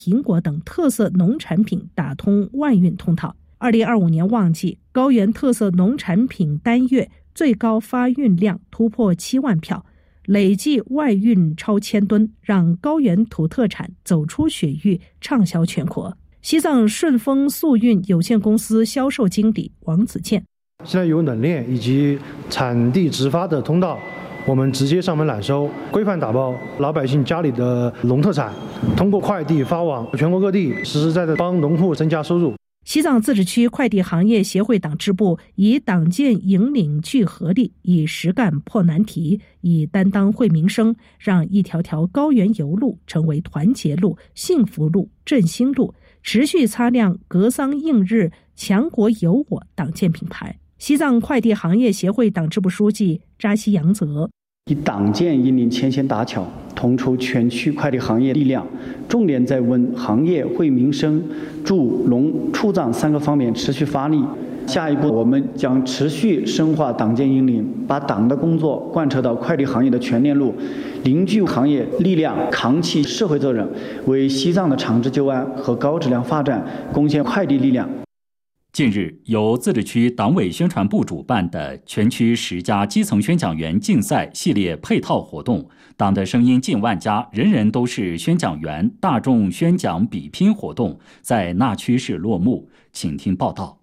苹果等特色农产品打通外运通道。2025年旺季，高原特色农产品单月最高发运量突破7万票，累计外运超1000吨，让高原土特产走出雪域，畅销全国。西藏顺丰速运有限公司销售经理王子健： 现在有冷链以及产地直发的通道，我们直接上门揽收，规范打包老百姓家里的农特产，通过快递发往全国各地，实实在在帮农户增加收入。 西藏自治区快递行业协会党支部以党建引领聚合力，以实干破难题，以担当惠民生，让一条条高原油路成为团结路、幸福路、振兴路，持续擦亮格桑映日、强国有我党建品牌。西藏快递行业协会党支部书记扎西扬则： 以党建引领牵线搭桥，统筹全区快递行业力量，重点在稳行业、惠民生、助农促藏3个方面持续发力。下一步，我们将持续深化党建引领，把党的工作贯彻到快递行业的全链路，凝聚行业力量，扛起社会责任，为西藏的长治久安和高质量发展贡献快递力量。 近日，由自治区党委宣传部主办的全区10家基层宣讲员竞赛系列配套活动“党的声音近万家，人人都是宣讲员”大众宣讲比拼活动在那曲市落幕。请听报道。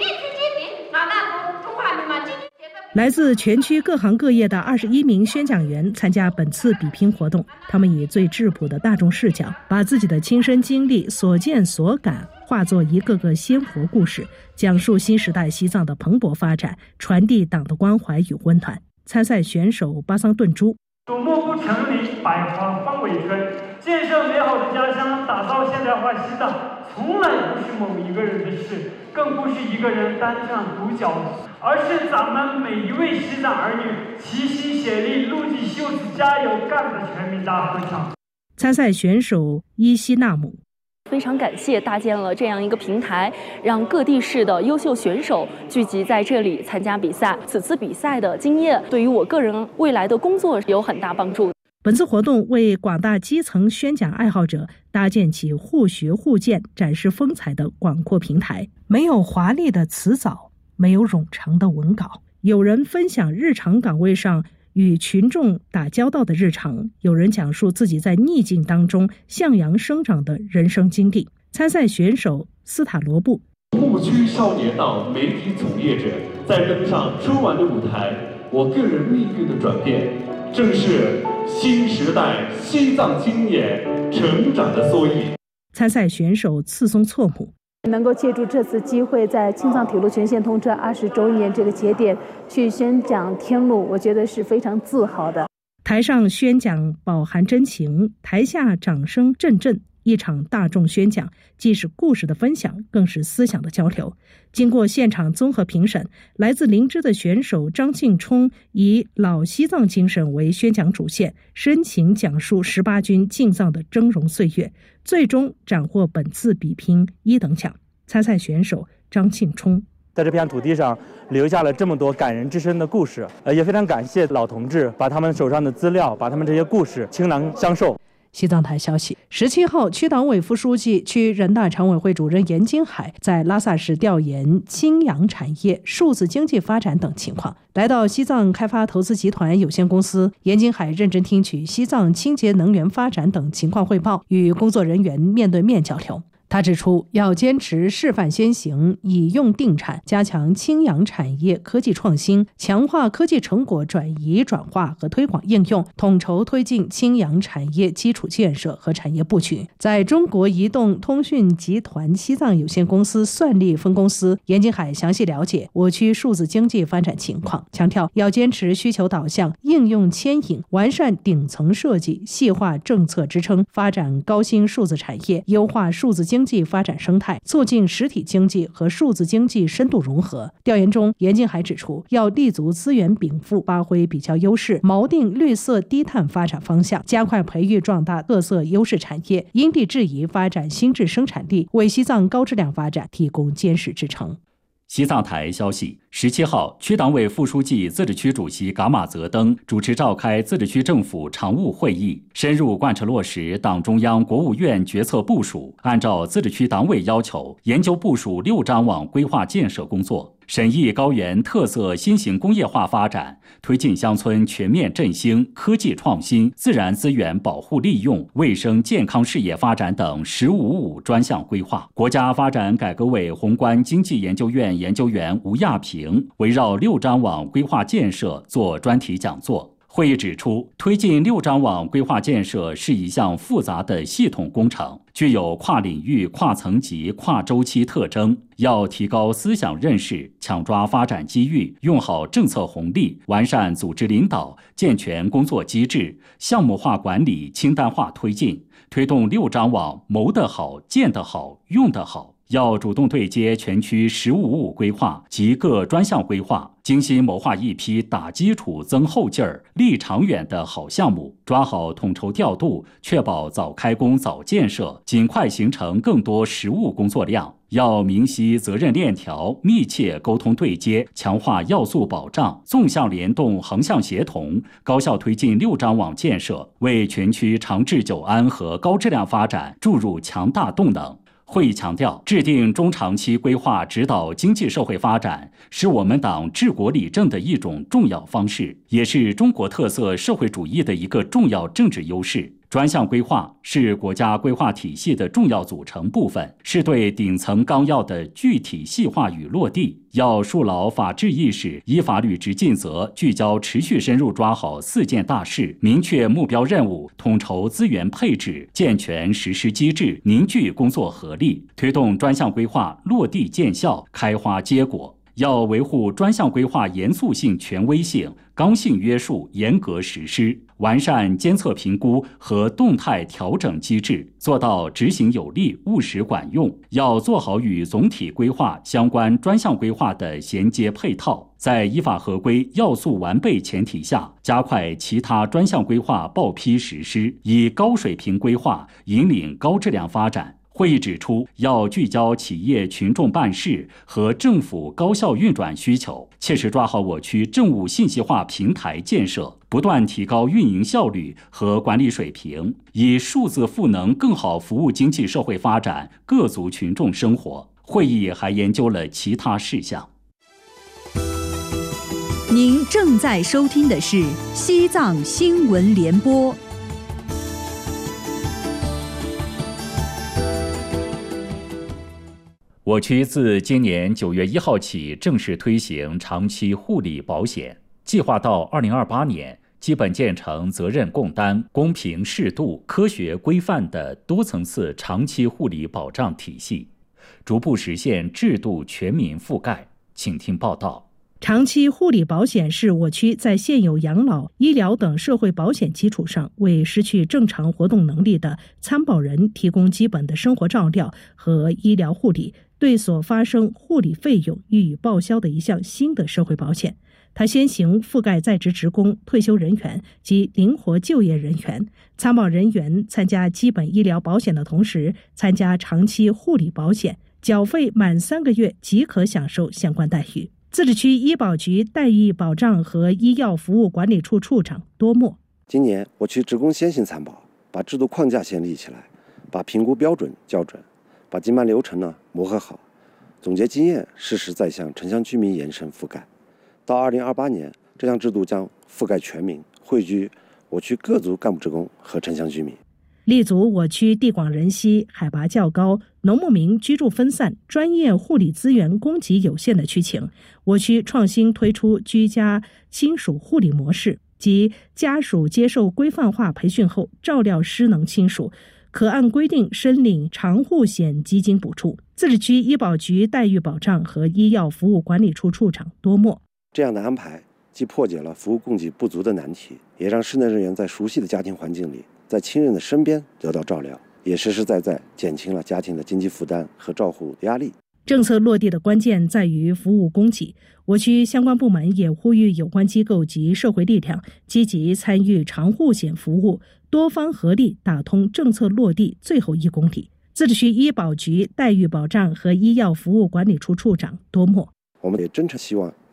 来自全区各行各业的21名宣讲员参加本次比拼活动，他们以最质朴的大众视角，把自己的亲身经历、所见所感化作一个个鲜活故事，讲述新时代西藏的蓬勃发展，传递党的关怀与温暖。参赛选手巴桑顿珠： 土木不成林，百花方为春。建设美好的家乡，打造现代化西藏，从来不是某一个人的事，更不是一个人单唱独角，而是咱们每一位西藏儿女齐心协力、撸起袖子加油干的全民大合唱。 参赛选手伊西纳姆： 非常感谢搭建了这样一个平台，让各地市的优秀选手聚集在这里参加比赛。此次比赛的经验对于我个人未来的工作有很大帮助。 本次活动为广大基层宣讲爱好者搭建起互学互鉴、展示风采的广阔平台。没有华丽的词藻，没有冗长的文稿，有人分享日常岗位上与群众打交道的日常，有人讲述自己在逆境当中向阳生长的人生经历。参赛选手斯塔罗布： 牧区少年党媒体从业者在登上春晚的舞台，我个人命运的转变，正是新时代西藏青年成长的缩影。 参赛选手次松措姆： 能够借助这次机会，在青藏铁路全线通车20周年这个节点去宣讲天路，我觉得是非常自豪的。 台上宣讲饱含真情，台下掌声阵阵。一场大众宣讲，既是故事的分享，更是思想的交流。经过现场综合评审，来自林芝的选手张庆冲以老西藏精神为宣讲主线，深情讲述18军进藏的峥嵘岁月，最终斩获本次比拼1等奖。参赛选手张庆冲： 在这片土地上留下了这么多感人至深的故事，也非常感谢老同志把他们手上的资料，把他们这些故事倾囊相授。 西藏台消息，17号，区党委副书记、区人大常委会主任严金海在拉萨市调研氢氧产业、数字经济发展等情况。来到西藏开发投资集团有限公司，严金海认真听取西藏清洁能源发展等情况汇报，与工作人员面对面交流。他指出，要坚持示范先行，以用定产，加强氢氧产业科技创新，强化科技成果转移转化和推广应用，统筹推进氢氧产业基础建设和产业布局。在中国移动通讯集团西藏有限公司算力分公司，严金海详细了解我区数字经济发展情况，强调要坚持需求导向、应用牵引，完善顶层设计，细化政策支撑，发展高新数字产业，优化数字经济发展生态，促进实体经济和数字经济深度融合。调研中，严金海指出，要立足资源禀赋，发挥比较优势，锚定绿色低碳发展方向，加快培育壮大特色优势产业，因地制宜发展新质生产力，为西藏高质量发展提供坚实支撑。 西藏台消息， 17号，区党委副书记、自治区主席噶玛泽登主持召开自治区政府常务会议，深入贯彻落实党中央、国务院决策部署，按照自治区党委要求，研究部署6张网规划建设工作，审议高原特色新型工业化发展，推进乡村全面振兴、科技创新、自然资源保护利用、卫生健康事业发展等“15+5”专项规划。国家发展改革委宏观经济研究院研究员吴亚平围绕6张网规划建设做专题讲座。会议指出，推进6张网规划建设是一项复杂的系统工程，具有跨领域、跨层级、跨周期特征，要提高思想认识，抢抓发展机遇，用好政策红利，完善组织领导，健全工作机制，项目化管理，清单化推进，推动6张网谋得好、建得好、用得好。要主动对接全区“15+5”规划及各专项规划，精心谋划一批打基础、增后劲儿、立长远的好项目，抓好统筹调度，确保早开工、早建设，尽快形成更多实务工作量。要明晰责任链条，密切沟通对接，强化要素保障，纵向联动、横向协同，高效推进6张网建设，为全区长治久安和高质量发展注入强大动能。会议强调，制定中长期规划指导经济社会发展，是我们党治国理政的一种重要方式，也是中国特色社会主义的一个重要政治优势。专项规划是国家规划体系的重要组成部分，是对顶层纲要的具体细化与落地。要树牢法治意识，依法履职尽责，聚焦持续深入抓好4件大事，明确目标任务，统筹资源配置，健全实施机制，凝聚工作合力，推动专项规划落地见效、开花结果。要维护专项规划严肃性、权威性，刚性约束，严格实施，完善监测评估和动态调整机制，做到执行有力、务实管用。要做好与总体规划相关专项规划的衔接配套，在依法合规、要素完备前提下，加快其他专项规划报批实施，以高水平规划引领高质量发展。会议指出，要聚焦企业群众办事和政府高效运转需求，切实抓好我区政务信息化平台建设，不断提高运营效率和管理水平，以数字赋能更好服务经济社会发展各族群众生活。会议还研究了其他事项。 您正在收听的是西藏新闻联播。 我区自今年9月1号起正式推行长期护理保险，计划到2028年基本建成责任共担、公平适度、科学规范的多层次长期护理保障体系，逐步实现制度全民覆盖。请听报道。 长期护理保险是我区在现有养老、医疗等社会保险基础上，为失去正常活动能力的参保人提供基本的生活照料和医疗护理，对所发生护理费用予以报销的一项新的社会保险。它先行覆盖在职职工、退休人员及灵活就业人员。参保人员参加基本医疗保险的同时，参加长期护理保险，缴费满3个月即可享受相关待遇。自治区医保局待遇保障和医药服务管理处处长多默： 今年我区职工先行参保，把制度框架先立起来，把评估标准校准，把经办流程磨合好，总结经验，适时再向城乡居民延伸覆盖。到2028年，这项制度将覆盖全民，汇聚我区各族干部职工和城乡居民。 立足我区地广人稀、海拔较高、农牧民居住分散、专业护理资源供给有限的区情，我区创新推出居家亲属护理模式，即家属接受规范化培训后，照料失能亲属，可按规定申领长护险基金补助。自治区医保局待遇保障和医药服务管理处处长多默： 这样的安排既破解了服务供给不足的难题，也让失能人员在熟悉的家庭环境里，在亲人的身边得到照料，也实实在在减轻了家庭的经济负担和照护压力。 政策落地的关键在于服务供给，我区相关部门也呼吁有关机构及社会力量积极参与长护险服务，多方合力打通政策落地最后1公里。自治区医保局待遇保障和医药服务管理处处长多默： 我们也真诚希望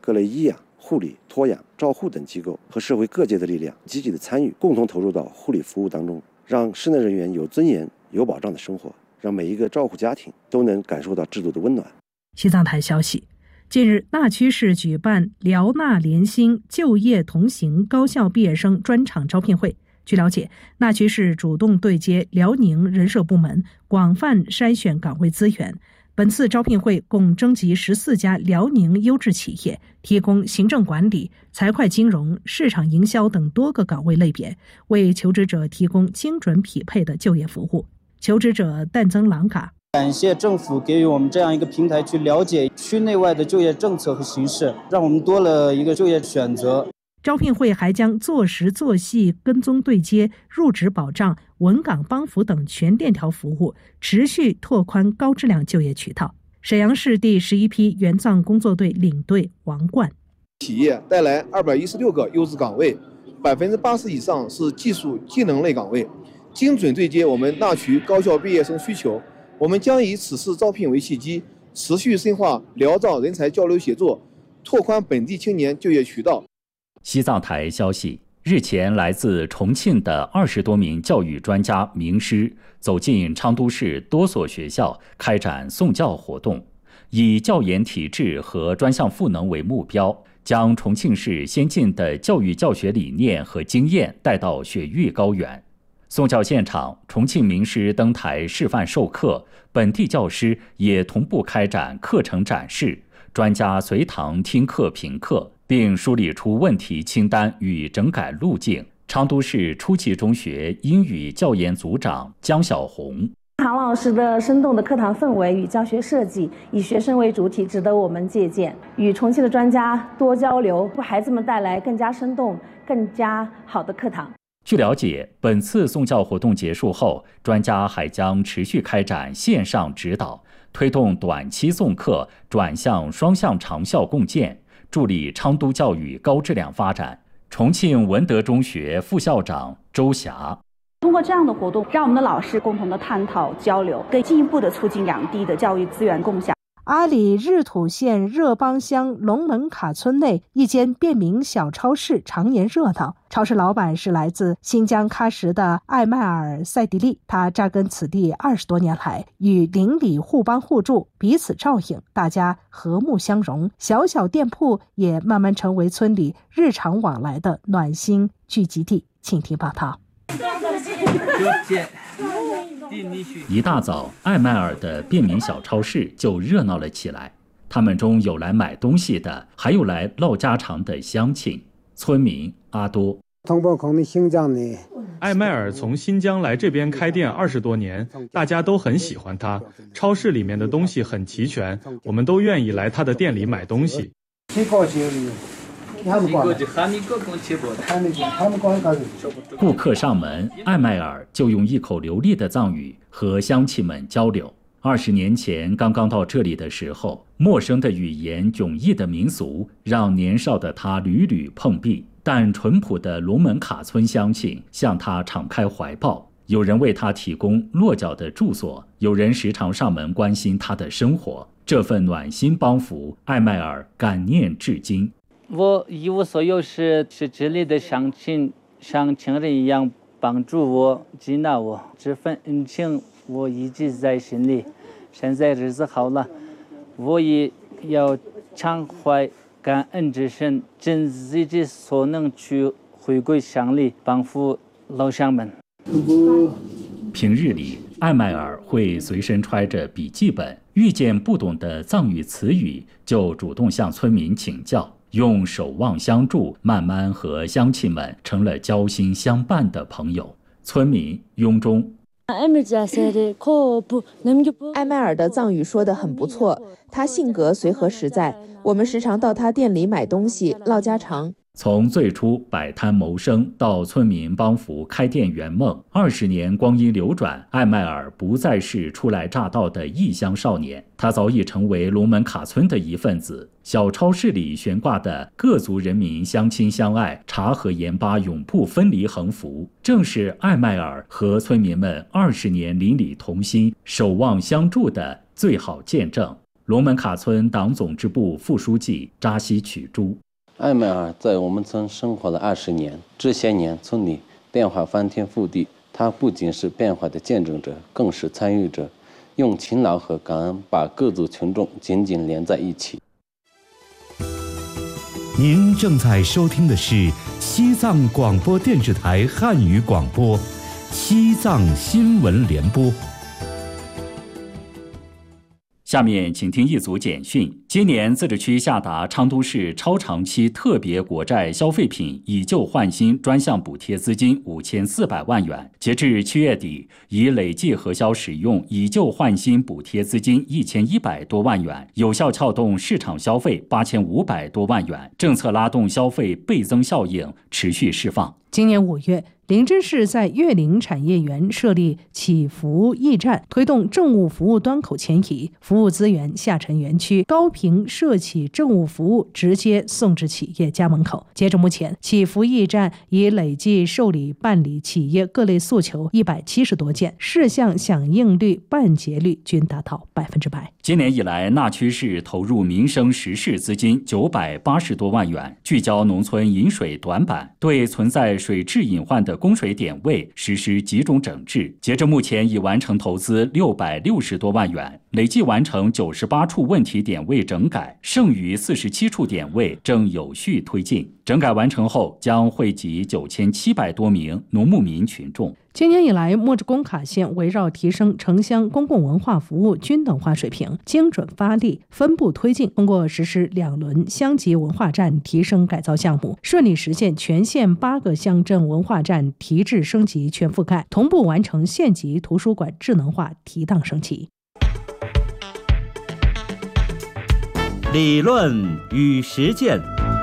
各类医养、护理、托养、照护等机构和社会各界的力量积极的参与，共同投入到护理服务当中，让室内人员有尊严、有保障的生活，让每一个照护家庭都能感受到制度的温暖。 西藏台消息，近日纳曲市举办辽纳联新就业同行高校毕业生专场招聘会。据了解，纳曲市主动对接辽宁人社部门，广泛筛选岗位资源。本次招聘会共征集14家辽宁优质企业，提供行政管理、财会金融、市场营销等多个岗位类别，为求职者提供精准匹配的就业服务。求职者诞增朗嘎。 感谢政府给予我们这样一个平台，去了解区内外的就业政策和形势，让我们多了一个就业选择。 招聘会还将做实做细跟踪对接、入职保障、稳岗帮扶等全链条服务，持续拓宽高质量就业渠道。沈阳市第11批援藏工作队领队王冠， 企业带来216个优质岗位，80%以上是技术技能类岗位，精准对接我们纳曲高校毕业生需求。我们将以此次招聘为契机，持续深化辽藏人才交流协作，拓宽本地青年就业渠道。 西藏台消息，日前来自重庆的20多名教育专家、名师走进昌都市多所学校，开展送教活动，以教研体制和专项赋能为目标，将重庆市先进的教育教学理念和经验带到雪域高原。送教现场，重庆名师登台示范授课，本地教师也同步开展课程展示，专家随堂听课评课，并梳理出问题清单与整改路径。昌都市初级中学英语教研组长江小红， 唐老师的生动的课堂氛围与教学设计，以学生为主体，值得我们借鉴。与重庆的专家多交流，为孩子们带来更加生动、更加好的课堂。 据了解，本次送教活动结束后，专家还将持续开展线上指导，推动短期送课转向双向长效共建，助力昌都教育高质量发展。重庆文德中学副校长周霞， 通过这样的活动，让我们的老师共同的探讨交流，更进一步的促进两地的教育资源共享。 阿里日土县热邦乡龙门卡村内一间便民小超市常年热闹，超市老板是来自新疆喀什的艾迈尔·赛迪利，他扎根此地20多年来，与邻里互帮互助，彼此照应，大家和睦相融，小小店铺也慢慢成为村里日常往来的暖心聚集地。请听报道。 一大早，艾迈尔的便民小超市就热闹了起来。他们中有来买东西的，还有来唠家常的乡亲。村民阿多， 艾迈尔从新疆来这边开店20多年，大家都很喜欢他。超市里面的东西很齐全，我们都愿意来他的店里买东西。 顾客上门，艾迈尔就用一口流利的藏语和乡亲们交流。20年前刚刚到这里的时候，陌生的语言、迥异的民俗，让年少的他屡屡碰壁。但淳朴的龙门卡村乡亲向他敞开怀抱，有人为他提供落脚的住所，有人时常上门关心他的生活。这份暖心帮扶，艾迈尔感念至今。 我一无所有时，是这里的乡亲像亲人一样帮助我、接纳我，这份恩情我一直在心里。现在日子好了，我也要常怀感恩之心，尽自己所能去回归乡里，帮扶老乡们。 平日里，艾迈尔会随身揣着笔记本，遇见不懂的藏语词语，就主动向村民请教。用守望相助，慢慢和乡亲们成了交心相伴的朋友。村民雍中， 艾迈尔的藏语说得很不错，他性格随和实在，我们时常到他店里买东西唠家常。 从最初摆摊谋生到村民帮扶开店圆梦，20年光阴流转，艾迈尔不再是初来乍到的异乡少年，他早已成为龙门卡村的一份子。小超市里悬挂的各族人民相亲相爱、茶和盐巴永不分离横幅，正是艾迈尔和村民们20年邻里同心、守望相助的最好见证。 龙门卡村党总支部副书记扎西曲珠。 艾美尔在我们村生活了20年，这些年村里变化翻天覆地，他不仅是变化的见证者，更是参与者，用勤劳和感恩把各族群众紧紧连在一起。 您正在收听的是西藏广播电视台汉语广播，西藏新闻联播。 下面请听一组简讯。今年自治区下达昌都市超长期特别国债消费品以旧换新专项补贴资金5400万元，截至7月底，已累计核销使用以旧换新补贴资金1100多万元，有效撬动市场消费8500多万元，政策拉动消费倍增效应持续释放。 今年5月，林芝市在岳林产业园设立启服驿站，推动政务服务端口前移，服务资源下沉园区高频社企政务服务直接送至企业家门口。截至目前，启服驿站已累计受理办理企业各类诉求170多件，事项响应率、办结率均达到100%。 今年以来，那曲市投入民生实事资金980多万元，聚焦农村饮水短板，对存在水质隐患的供水点位实施集中整治。截至目前，已完成投资660多万元，累计完成98处问题点位整改，剩余47处点位正有序推进。整改完成后，将惠及9700多名农牧民群众。 今年以来，莫志工卡县围绕提升城乡公共文化服务均等化水平，精准发力，分步推进，通过实施2轮乡级文化站提升改造项目，顺利实现全县8个乡镇文化站提质升级全覆盖，同步完成县级图书馆智能化提档升级。 理论与实践。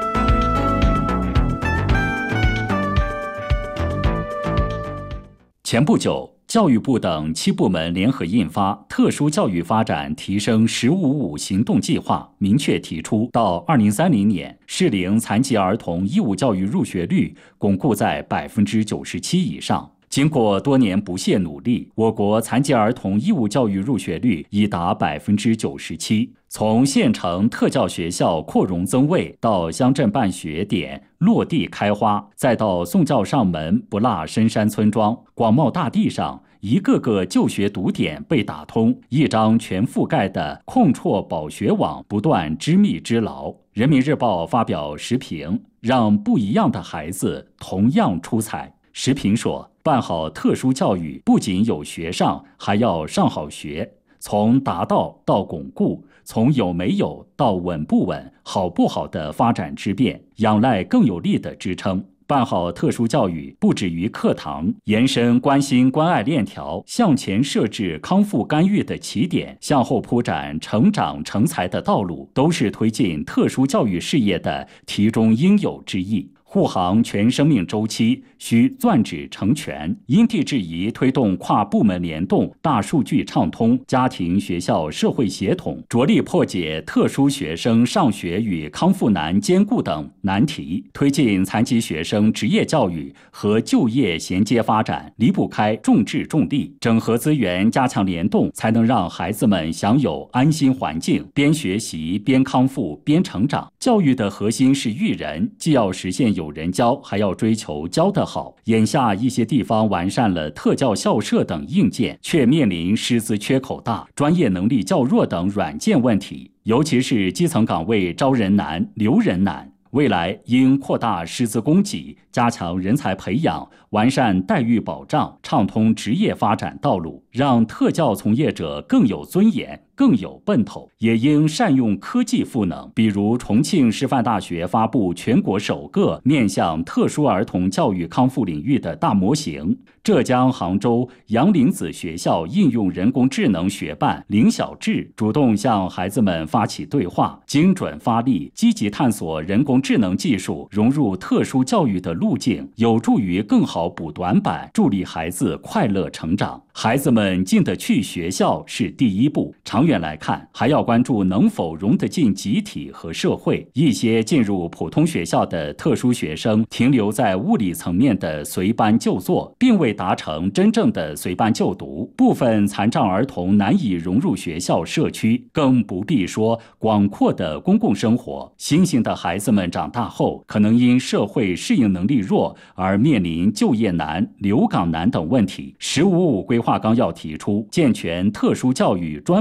前不久，教育部等7部门联合印发《特殊教育发展提升“1055”行动计划》，明确提出，到2030年，适龄残疾儿童义务教育入学率巩固在97%以上。经过多年不懈努力，我国残疾儿童义务教育入学率已达97%。从县城特教学校扩容增位，到乡镇办学点落地开花，再到送教上门不落深山村庄，广袤大地上，一个个就学堵点被打通，一张全覆盖的控绰保学网不断织密织牢。人民日报发表时评，让不一样的孩子同样出彩。时评说，办好特殊教育不仅有学上，还要上好学，从达到到巩固，从有没有到稳不稳、好不好的发展之变，仰赖更有力的支撑。办好特殊教育不止于课堂，延伸关心关爱链条，向前设置康复干预的起点，向后铺展成长成才的道路，都是推进特殊教育事业的题中应有之义。护航全生命周期需攥指成拳，因地制宜推动跨部门联动、大数据畅通、家庭、学校、社会协同，着力破解特殊学生上学与康复难兼顾等难题，推进残疾学生职业教育和就业衔接发展，离不开重质重力，整合资源，加强联动，才能让孩子们享有安心环境，边学习边康复边成长。教育的核心是育人，既要实现有人教，还要追求教得好。眼下一些地方完善了特教校舍等硬件，却面临师资缺口大、专业能力较弱等软件问题，尤其是基层岗位招人难、留人难。未来应扩大师资供给，加强人才培养，完善待遇保障，畅通职业发展道路，让特教从业者更有尊严、更有奔头。也应善用科技赋能，比如重庆师范大学发布全国首个面向特殊儿童教育康复领域的大模型，浙江杭州杨林子学校应用人工智能学办林小智主动向孩子们发起对话，精准发力，积极探索人工智能技术融入特殊教育的路径，有助于更好补短板，助力孩子快乐成长。孩子们进得去学校是第一步，长长远来看，还要关注能否融得进集体和社会。一些进入普通学校的特殊学生停留在物理层面的随班就坐，并未达成真正的随班就读。部分残障儿童难以融入学校社区，更不必说广阔的公共生活。新兴的孩子们长大后，可能因社会适应能力弱而面临就业难、留岗难等问题。“15+5”规划纲要提出，健全特殊教育专